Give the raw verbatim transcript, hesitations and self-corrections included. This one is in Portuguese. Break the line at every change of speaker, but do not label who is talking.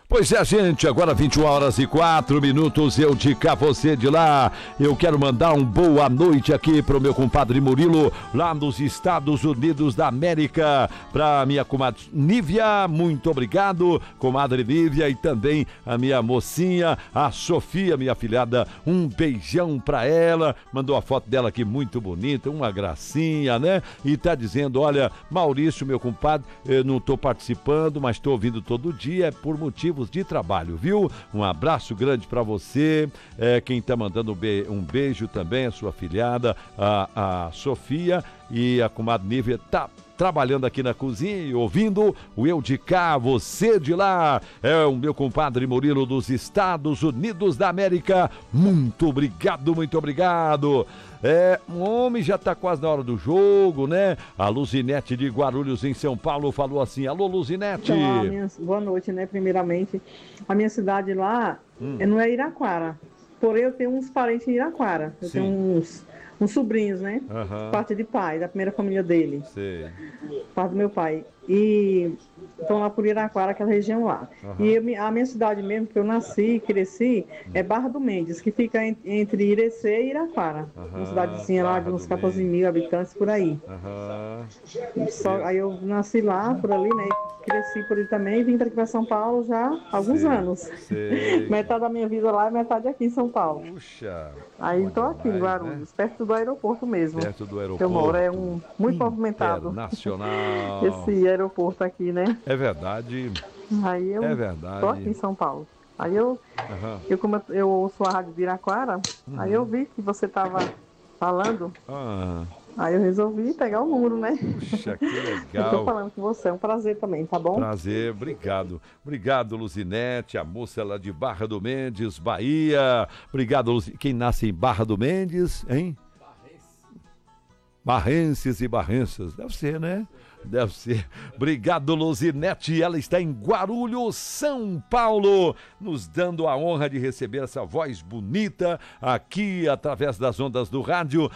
Pois é, gente, agora vinte e uma horas e quatro minutos, eu de cá, você de lá. Eu quero mandar um boa noite aqui pro meu compadre Murilo, lá nos Estados Unidos da América. Pra minha comadre Nívia, muito obrigado, comadre Nívia, e também a minha mocinha, a Sofia, minha filhada, um beijão pra ela. Mandou a foto dela aqui muito bonita, uma gracinha, né? E tá dizendo, olha, Maurício, meu compadre, eu não tô participando, mas tô ouvindo todo dia, é por motivo de trabalho, viu? Um abraço grande para você, é, quem tá mandando um, be um beijo também, a sua filhada, a, a Sofia, e a comadre Nívia tá trabalhando aqui na cozinha e ouvindo o eu de cá, você de lá. É o meu compadre Murilo dos Estados Unidos da América. Muito obrigado, muito obrigado. É, um homem já tá quase na hora do jogo, né? A Luzinete de Guarulhos, em São Paulo, falou assim: alô, Luzinete.
Então, a minha, boa noite, né? Primeiramente, a minha cidade lá hum. não é Iraquara. Porém, eu tenho uns parentes em Iraquara. Eu Sim. tenho uns, uns sobrinhos, né? Uhum. Parte de pai, da primeira família dele. Sim. Parte do meu pai. E estão lá por Iraquara, aquela região lá. Uhum. E eu, a minha cidade mesmo, que eu nasci e cresci, uhum. é Barra do Mendes, que fica en, entre Irecê e Iraquara. Uhum. Uma cidadezinha Barra lá de uns quatorze mil habitantes por aí. Uhum. Só, aí eu nasci lá, por ali, né? Cresci por ali também e vim para aqui para São Paulo já há alguns sei, anos. Sei. Metade da minha vida lá e metade aqui em São Paulo. Puxa! Aí estou aqui em Guarulhos, né? Perto do aeroporto mesmo. Perto do aeroporto. Eu moro, é um muito movimentado.
Nacional.
Esse aeroporto aqui, né?
É verdade.
Aí eu
é verdade.
Tô aqui em São Paulo. Aí eu, uhum. eu como eu ouço a rádio de Iraquara, uhum. aí eu vi que você estava falando. Ah. Aí eu resolvi pegar o número, né?
Puxa, que legal.
Eu tô falando com você, é um prazer também, tá bom?
Prazer, obrigado. Obrigado, Luzinete, a moça lá de Barra do Mendes, Bahia. Obrigado, Luzinete. Quem nasce em Barra do Mendes, hein? Barrenses e barrenses, deve ser, né? Deve ser. Obrigado, Luzinete. Ela está em Guarulhos, São Paulo, nos dando a honra de receber essa voz bonita aqui através das ondas do rádio.